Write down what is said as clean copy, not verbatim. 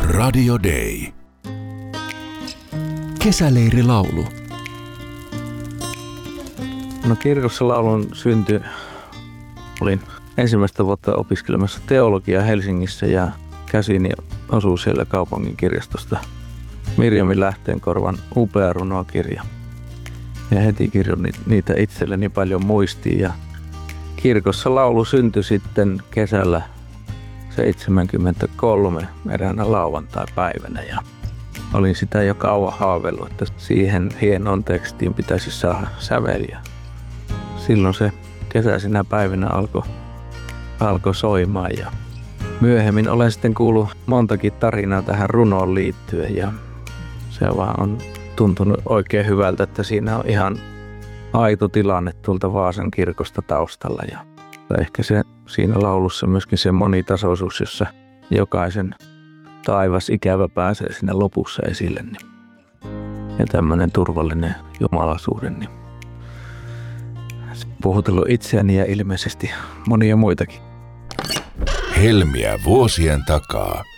Radio Day. Kesäleirilaulu. No kirkossa laulun synty. Olin ensimmäistä vuotta opiskelemassa teologiaa Helsingissä ja käsini osui siellä kaupungin kirjastosta Mirjami Lähteenkorvan upea runokirja. Ja heti kirjoitin niitä itselleni paljon muistiin ja kirkossa laulu syntyi sitten kesällä 1973 eräänä lauantai-päivänä ja olin sitä jo kauan haaveillut, että siihen hienoon tekstiin pitäisi saada säveliä. Silloin se kesäisenä päivänä alkoi soimaan ja myöhemmin olen sitten kuullut montakin tarinaa tähän runoon liittyen ja se vaan on tuntunut oikein hyvältä, että siinä on ihan aito tilanne tuolta Vaasan kirkosta taustalla ja ehkä se siinä laulussa myöskin se monitasoisuus, jossa jokaisen taivas ikävä pääsee siinä lopussa esille. Ja tämmöinen turvallinen jumalaisuuden. Niin puhutellut itseäni ja ilmeisesti monia muitakin. Helmiä vuosien takaa.